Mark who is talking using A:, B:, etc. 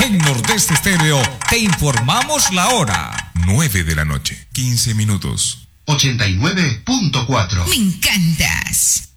A: En Nordeste Estéreo te informamos la hora.
B: 9 de la noche, 15 minutos.
C: 89.4.
D: Me encantas.